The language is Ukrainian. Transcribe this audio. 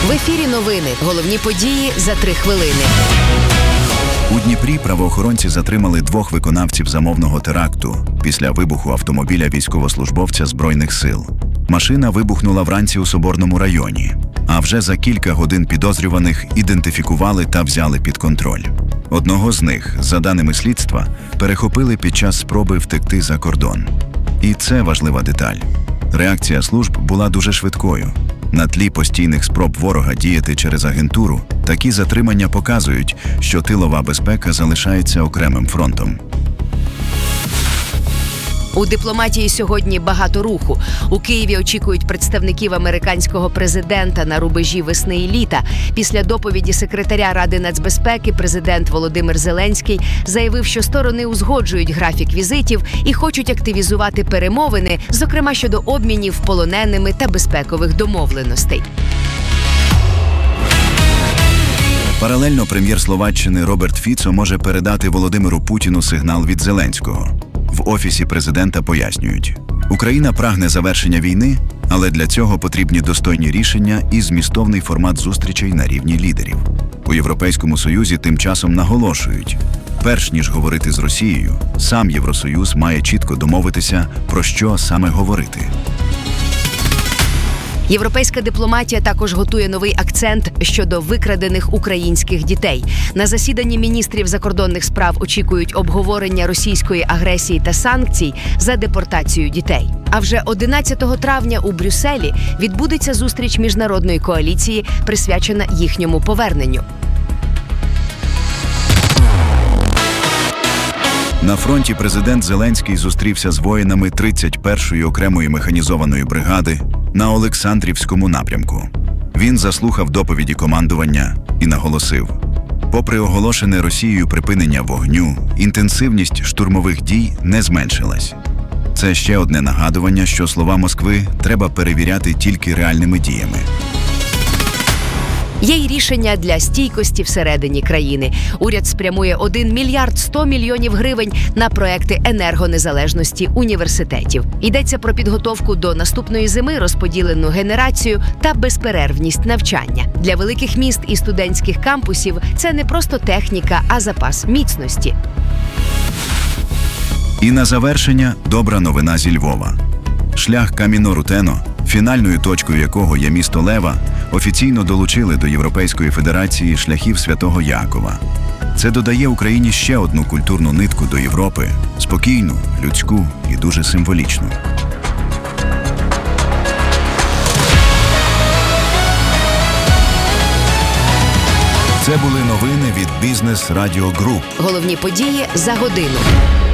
В ефірі новини. Головні події за 3 хвилини. У Дніпрі правоохоронці затримали 2 виконавців замовного теракту після вибуху автомобіля військовослужбовця Збройних сил. Машина вибухнула вранці у Соборному районі, а вже за кілька годин підозрюваних ідентифікували та взяли під контроль. Одного з них, за даними слідства, перехопили під час спроби втекти за кордон. І це важлива деталь. Реакція служб була дуже швидкою. На тлі постійних спроб ворога діяти через агентуру, такі затримання показують, що тилова безпека залишається окремим фронтом. У дипломатії сьогодні багато руху. У Києві очікують представників американського президента на рубежі весни і літа. Після доповіді секретаря Ради нацбезпеки президент Володимир Зеленський заявив, що сторони узгоджують графік візитів і хочуть активізувати перемовини, зокрема щодо обмінів полоненими та безпекових домовленостей. Паралельно прем'єр Словаччини Роберт Фіцо може передати Володимиру Путіну сигнал від Зеленського. В Офісі президента пояснюють, Україна прагне завершення війни, але для цього потрібні достойні рішення і змістовний формат зустрічей на рівні лідерів. У Європейському Союзі тим часом наголошують, перш ніж говорити з Росією, сам Євросоюз має чітко домовитися, про що саме говорити. Європейська дипломатія також готує новий акцент щодо викрадених українських дітей. На засіданні міністрів закордонних справ очікують обговорення російської агресії та санкцій за депортацію дітей. А вже 11 травня у Брюсселі відбудеться зустріч міжнародної коаліції, присвячена їхньому поверненню. На фронті президент Зеленський зустрівся з воїнами 31-ї окремої механізованої бригади на Олександрівському напрямку. Він заслухав доповіді командування і наголосив, попри оголошене Росією припинення вогню, інтенсивність штурмових дій не зменшилась. Це ще одне нагадування, що слова Москви треба перевіряти тільки реальними діями. Є й рішення для стійкості всередині країни. Уряд спрямує 1 мільярд 100 мільйонів гривень на проекти енергонезалежності університетів. Йдеться про підготовку до наступної зими, розподілену генерацію та безперервність навчання. Для великих міст і студентських кампусів це не просто техніка, а запас міцності. І на завершення добра новина зі Львова. Шлях Каміно-Рутено, фінальною точкою якого є місто Лева, офіційно долучили до Європейської Федерації шляхів Святого Якова. Це додає Україні ще одну культурну нитку до Європи – спокійну, людську і дуже символічну. Це були новини від Бізнес Радіо Груп. Головні події за годину.